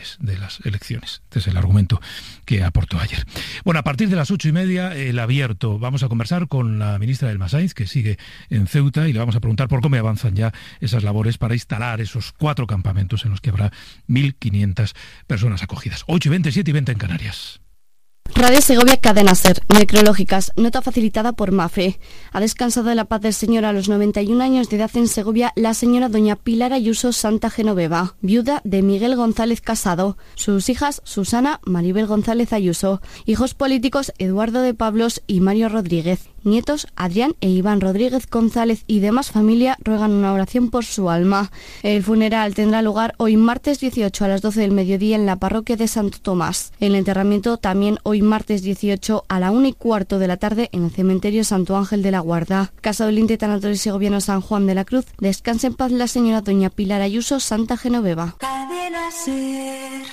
antes de las elecciones. Este es el argumento que aportó ayer. Bueno, a partir de las 8:30, el abierto. Vamos a conversar con la ministra Elma Sainz, que sigue en Ceuta, y le vamos a preguntar por cómo avanzan ya esas labores para instalar esos 4 campamentos en los que habrá 1.500 personas acogidas. 8:20, 7:20 en Canarias. Radio Segovia Cadena Ser, necrológicas, nota facilitada por Mafre. Ha descansado en la paz del Señor a los 91 años de edad en Segovia la señora doña Pilar Ayuso Santa Genoveva, viuda de Miguel González Casado. Sus hijas Susana, Maribel González Ayuso. Hijos políticos Eduardo de Pablos y Mario Rodríguez. Nietos Adrián e Iván Rodríguez González y demás familia ruegan una oración por su alma. El funeral tendrá lugar hoy martes 18 a las 12 del mediodía en la parroquia de Santo Tomás. El enterramiento también hoy martes 18 a la 1:15 de la tarde en el cementerio Santo Ángel de la Guarda. Casa del Inte Tanatorio Segoviano San Juan de la Cruz. Descanse en paz la señora doña Pilar Ayuso Santa Genoveva. Cadena Ser.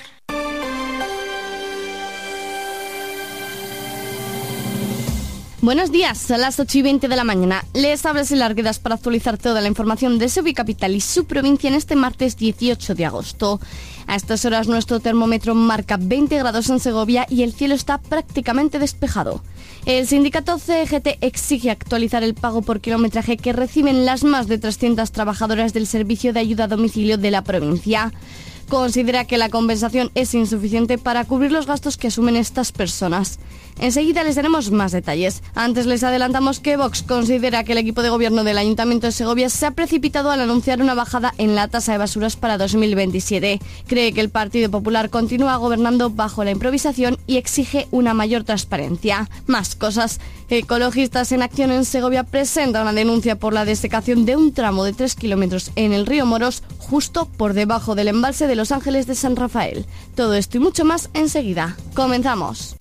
Buenos días, son las 8:20 de la mañana. Les habla Silar Guedas para actualizar toda la información de Segovia Capital y su provincia en este martes 18 de agosto. A estas horas nuestro termómetro marca 20 grados en Segovia y el cielo está prácticamente despejado. El sindicato CGT exige actualizar el pago por kilometraje que reciben las más de 300 trabajadoras del servicio de ayuda a domicilio de la provincia. Considera que la compensación es insuficiente para cubrir los gastos que asumen estas personas. Enseguida les daremos más detalles. Antes les adelantamos que Vox considera que el equipo de gobierno del Ayuntamiento de Segovia se ha precipitado al anunciar una bajada en la tasa de basuras para 2027. Cree que el Partido Popular continúa gobernando bajo la improvisación y exige una mayor transparencia. Más cosas. Ecologistas en Acción en Segovia presentan una denuncia por la desecación de un tramo de 3 kilómetros en el río Moros, justo por debajo del embalse de Los Ángeles de San Rafael. Todo esto y mucho más enseguida. Comenzamos.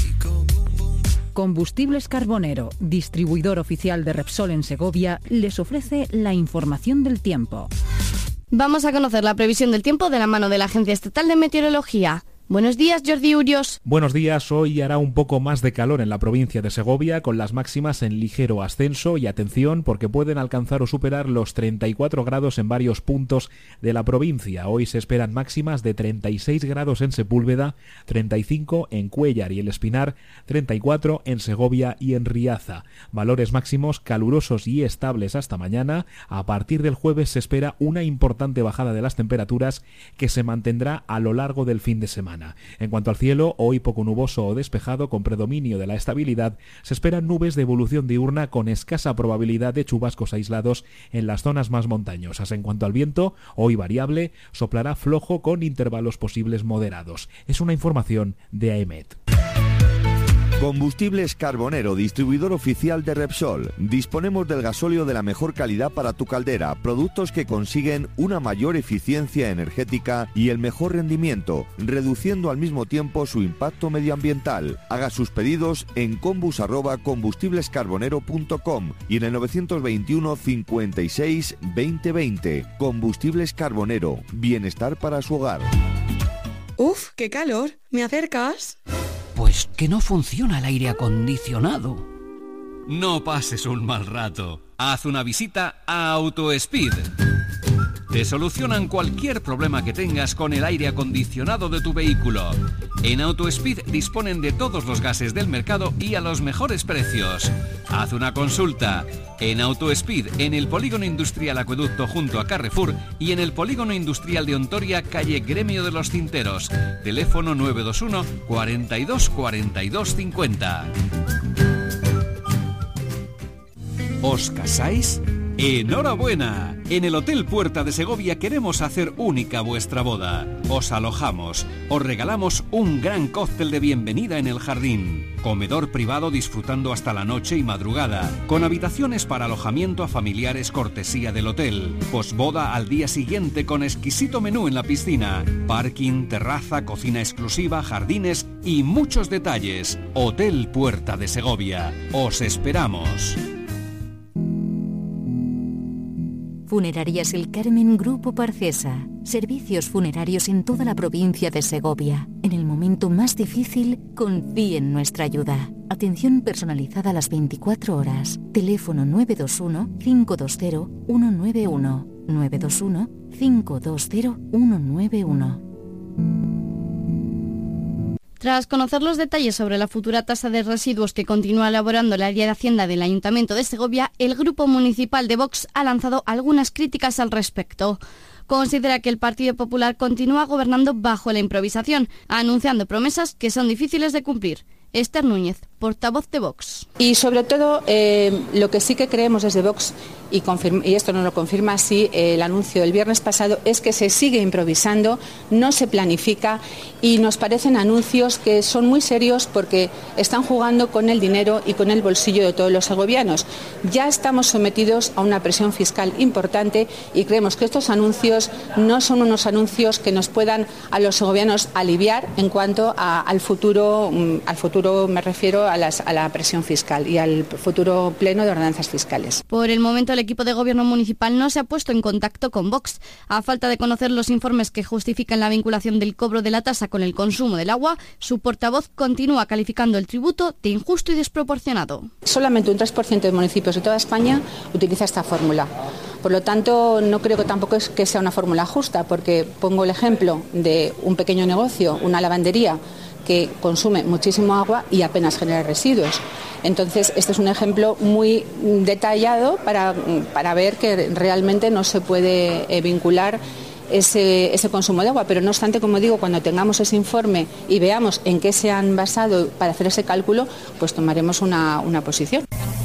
Combustibles Carbonero, distribuidor oficial de Repsol en Segovia, les ofrece la información del tiempo. Vamos a conocer la previsión del tiempo de la mano de la Agencia Estatal de Meteorología. Buenos días, Jordi Urios. Buenos días. Hoy hará un poco más de calor en la provincia de Segovia, con las máximas en ligero ascenso, y atención porque pueden alcanzar o superar los 34 grados en varios puntos de la provincia. Hoy se esperan máximas de 36 grados en Sepúlveda, 35 en Cuéllar y El Espinar, 34 en Segovia y en Riaza. Valores máximos calurosos y estables hasta mañana. A partir del jueves se espera una importante bajada de las temperaturas que se mantendrá a lo largo del fin de semana. En cuanto al cielo, hoy poco nuboso o despejado con predominio de la estabilidad. Se esperan nubes de evolución diurna con escasa probabilidad de chubascos aislados en las zonas más montañosas. En cuanto al viento, hoy variable, soplará flojo con intervalos posibles moderados. Es una información de AEMET. Combustibles Carbonero, distribuidor oficial de Repsol. Disponemos del gasóleo de la mejor calidad para tu caldera, productos que consiguen una mayor eficiencia energética y el mejor rendimiento, reduciendo al mismo tiempo su impacto medioambiental. Haga sus pedidos en combus@combustiblescarbonero.com y en el 921 56 2020. Combustibles Carbonero, bienestar para su hogar. ¡Uf, qué calor! ¿Me acercas? Pues que no funciona el aire acondicionado. No pases un mal rato. Haz una visita a AutoSpeed. Te solucionan cualquier problema que tengas con el aire acondicionado de tu vehículo. En AutoSpeed disponen de todos los gases del mercado y a los mejores precios. Haz una consulta en AutoSpeed, en el Polígono Industrial Acueducto junto a Carrefour y en el Polígono Industrial de Ontoria, calle Gremio de los Tinteros. Teléfono 921 42 42 50. ¿Os casáis? ¡Enhorabuena! En el Hotel Puerta de Segovia queremos hacer única vuestra boda. Os alojamos, os regalamos un gran cóctel de bienvenida en el jardín, comedor privado disfrutando hasta la noche y madrugada, con habitaciones para alojamiento a familiares cortesía del hotel, posboda al día siguiente con exquisito menú en la piscina, parking, terraza, cocina exclusiva, jardines y muchos detalles. Hotel Puerta de Segovia. Os esperamos. Funerarias El Carmen Grupo Parcesa. Servicios funerarios en toda la provincia de Segovia. En el momento más difícil, confíe en nuestra ayuda. Atención personalizada a las 24 horas. Teléfono 921 520 191. 921 520 191. Tras conocer los detalles sobre la futura tasa de residuos que continúa elaborando el área de Hacienda del Ayuntamiento de Segovia, el Grupo Municipal de Vox ha lanzado algunas críticas al respecto. Considera que el Partido Popular continúa gobernando bajo la improvisación, anunciando promesas que son difíciles de cumplir. Esther Núñez, portavoz de Vox. Y sobre todo, lo que sí que creemos desde Vox, y esto nos lo confirma así el anuncio del viernes pasado, es que se sigue improvisando, no se planifica y nos parecen anuncios que son muy serios porque están jugando con el dinero y con el bolsillo de todos los segovianos. Ya estamos sometidos a una presión fiscal importante y creemos que estos anuncios no son unos anuncios que nos puedan a los segovianos aliviar en cuanto al futuro me refiero a la presión fiscal y al futuro pleno de ordenanzas fiscales. Por el momento, el equipo de gobierno municipal no se ha puesto en contacto con Vox. A falta de conocer los informes que justifican la vinculación del cobro de la tasa con el consumo del agua, su portavoz continúa calificando el tributo de injusto y desproporcionado. Solamente un 3% de municipios de toda España utiliza esta fórmula. Por lo tanto, no creo que tampoco es que sea una fórmula justa, porque pongo el ejemplo de un pequeño negocio, una lavandería, que consume muchísimo agua y apenas genera residuos. Entonces, este es un ejemplo muy detallado para ver que realmente no se puede vincular ese consumo de agua. Pero no obstante, como digo, cuando tengamos ese informe y veamos en qué se han basado para hacer ese cálculo, pues tomaremos una posición.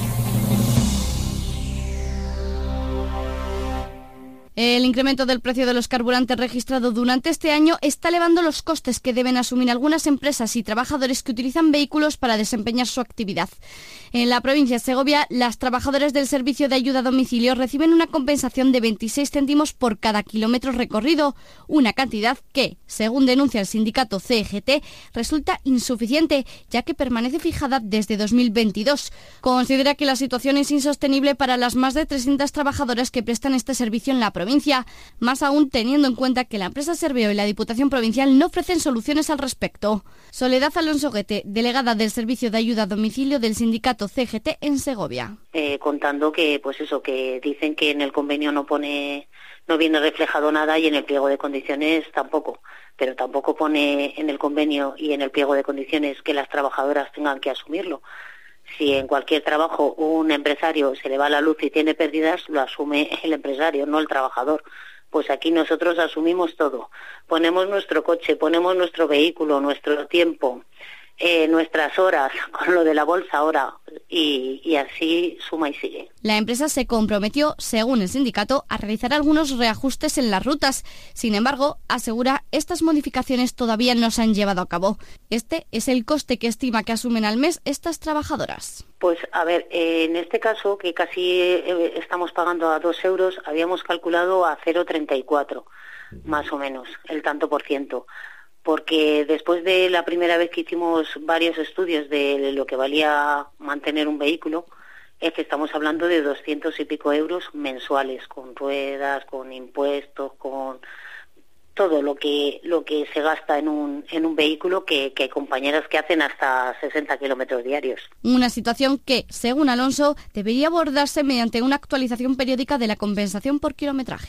El incremento del precio de los carburantes registrado durante este año está elevando los costes que deben asumir algunas empresas y trabajadores que utilizan vehículos para desempeñar su actividad. En la provincia de Segovia, las trabajadoras del servicio de ayuda a domicilio reciben una compensación de 26 céntimos por cada kilómetro recorrido, una cantidad que, según denuncia el sindicato CGT, resulta insuficiente, ya que permanece fijada desde 2022. Considera que la situación es insostenible para las más de 300 trabajadoras que prestan este servicio en la provincia, más aún teniendo en cuenta que la empresa Serveo y la Diputación Provincial no ofrecen soluciones al respecto. Soledad Alonso Guete, delegada del Servicio de Ayuda a Domicilio del sindicato CGT en Segovia. Contando que, que dicen que en el convenio no viene reflejado nada y en el pliego de condiciones tampoco, pero tampoco pone en el convenio y en el pliego de condiciones que las trabajadoras tengan que asumirlo. Si en cualquier trabajo un empresario se le va la luz y tiene pérdidas, lo asume el empresario, no el trabajador. Pues aquí nosotros asumimos todo. Ponemos nuestro coche, ponemos nuestro vehículo, nuestro tiempo, nuestras horas, con lo de la bolsa ahora, y así suma y sigue. La empresa se comprometió, según el sindicato, a realizar algunos reajustes en las rutas. Sin embargo, asegura, estas modificaciones todavía no se han llevado a cabo. Este es el coste que estima que asumen al mes estas trabajadoras. Pues a ver, en este caso, que casi estamos pagando a 2 euros, habíamos calculado a 0,34, más o menos, el tanto por ciento. Porque después de la primera vez que hicimos varios estudios de lo que valía mantener un vehículo, es que estamos hablando de 200 y pico euros mensuales, con ruedas, con impuestos, con todo lo que se gasta en un vehículo, que hay compañeras que hacen hasta 60 kilómetros diarios. Una situación que, según Alonso, debería abordarse mediante una actualización periódica de la compensación por kilometraje.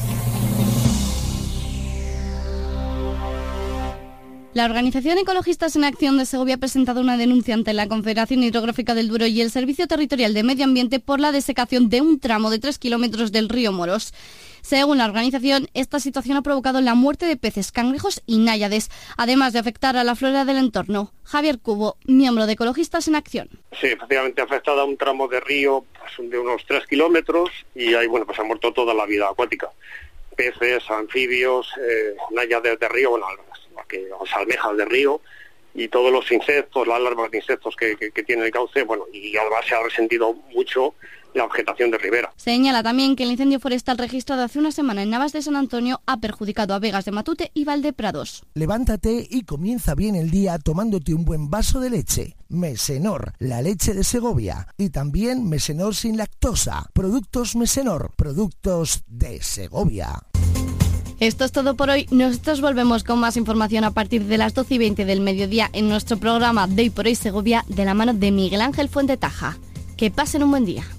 La Organización Ecologistas en Acción de Segovia ha presentado una denuncia ante la Confederación Hidrográfica del Duero y el Servicio Territorial de Medio Ambiente por la desecación de un tramo de 3 kilómetros del río Moros. Según la organización, esta situación ha provocado la muerte de peces, cangrejos y náyades, además de afectar a la flora del entorno. Javier Cubo, miembro de Ecologistas en Acción. Sí, efectivamente ha afectado a un tramo de río de unos 3 kilómetros y ahí ha muerto toda la vida acuática. Peces, anfibios, náyades de río, almejas de río y todos los insectos, las larvas de insectos que tiene el cauce, y además se ha resentido mucho la vegetación de ribera. Señala también que el incendio forestal registrado hace una semana en Navas de San Antonio ha perjudicado a Vegas de Matute y Valdeprados. Levántate y comienza bien el día tomándote un buen vaso de leche. Mesenor, la leche de Segovia. Y también Mesenor sin lactosa. Productos Mesenor, productos de Segovia. Esto es todo por hoy. Nosotros volvemos con más información a partir de las 12:20 del mediodía en nuestro programa de Hoy por Hoy Segovia, de la mano de Miguel Ángel Fuentetaja. Que pasen un buen día.